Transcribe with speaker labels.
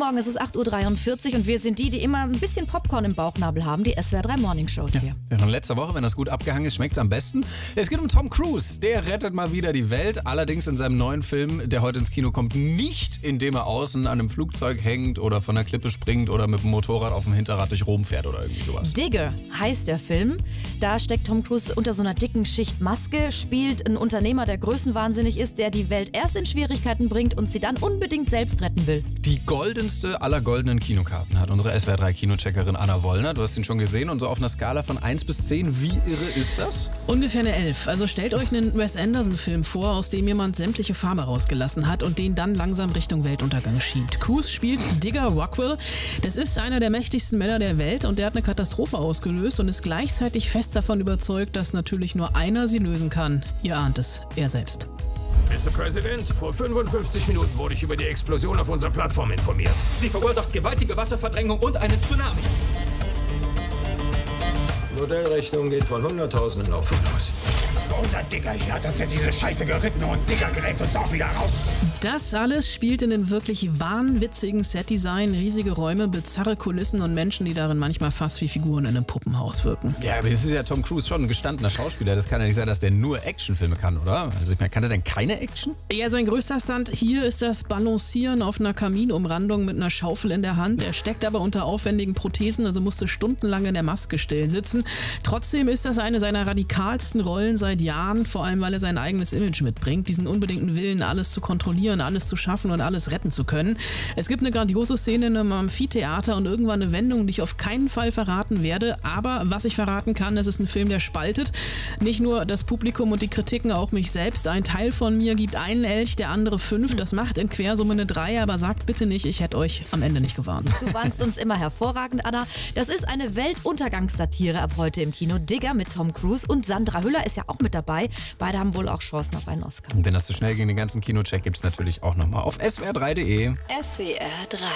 Speaker 1: Morgen, es ist 8:43 Uhr und wir sind die immer ein bisschen Popcorn im Bauchnabel haben, die SWR 3 Morning Shows hier.
Speaker 2: Während letzter Woche, wenn das gut abgehangen ist, schmeckt es am besten. Es geht um Tom Cruise, der rettet mal wieder die Welt, allerdings in seinem neuen Film, der heute ins Kino kommt, nicht indem er außen an einem Flugzeug hängt oder von der Klippe springt oder mit dem Motorrad auf dem Hinterrad durch Rom fährt oder irgendwie sowas.
Speaker 1: Digger heißt der Film. Da steckt Tom Cruise unter so einer dicken Schicht Maske, spielt einen Unternehmer, der größenwahnsinnig ist, der die Welt erst in Schwierigkeiten bringt und sie dann unbedingt selbst retten will.
Speaker 2: Die goldenste aller goldenen Kinokarten hat unsere SWR 3 Kinocheckerin Anna Wollner. Du hast ihn schon gesehen und so auf einer Skala von 1 bis 10, wie irre ist das?
Speaker 3: Ungefähr eine 11. Also stellt euch einen Wes Anderson-Film vor, aus dem jemand sämtliche Farbe rausgelassen hat und den dann langsam Richtung Weltuntergang schiebt. Cruise spielt Digger Rockwell. Das ist einer der mächtigsten Männer der Welt und der hat eine Katastrophe ausgelöst und ist gleichzeitig fest davon überzeugt, dass natürlich nur einer sie lösen kann. Ihr ahnt es, er selbst.
Speaker 4: Mr. President, vor 55 Minuten wurde ich über die Explosion auf unserer Plattform informiert.
Speaker 5: Sie verursacht gewaltige Wasserverdrängung und einen Tsunami.
Speaker 4: Modellrechnung geht von Hunderttausenden auf 5 aus. Unser Digger hier hat uns ja diese Scheiße geritten und Digger gräbt uns auch wieder raus.
Speaker 3: Das alles spielt in einem wirklich wahnwitzigen Setdesign, riesige Räume, bizarre Kulissen und Menschen, die darin manchmal fast wie Figuren in einem Puppenhaus wirken.
Speaker 2: Ja, aber es ist ja Tom Cruise schon ein gestandener Schauspieler. Das kann ja nicht sein, dass der nur Actionfilme kann, oder? Also ich meine, kann er denn keine Action?
Speaker 3: Ja, sein größter Stunt hier ist das Balancieren auf einer Kaminumrandung mit einer Schaufel in der Hand. Er steckt aber unter aufwendigen Prothesen, also musste stundenlang in der Maske still sitzen. Trotzdem ist das eine seiner radikalsten Rollen seit Jahren, vor allem weil er sein eigenes Image mitbringt, diesen unbedingten Willen, alles zu kontrollieren, alles zu schaffen und alles retten zu können. Es gibt eine grandiose Szene in einem Amphitheater und irgendwann eine Wendung, die ich auf keinen Fall verraten werde, aber was ich verraten kann, es ist ein Film, der spaltet. Nicht nur das Publikum und die Kritiken, auch mich selbst. Ein Teil von mir gibt einen Elch, der andere 5. Das macht in Quersumme eine 3, aber sagt bitte nicht, ich hätte euch am Ende nicht gewarnt.
Speaker 1: Du warnst uns immer hervorragend, Anna. Das ist eine Weltuntergangssatire ab heute im Kino. Digger mit Tom Cruise und Sandra Hüller ist ja auch mit dabei. Beide haben wohl auch Chancen auf einen Oscar.
Speaker 2: Und wenn das zu schnell ging, den ganzen Kinocheck gibt es natürlich auch nochmal auf swr3.de.
Speaker 6: SWR 3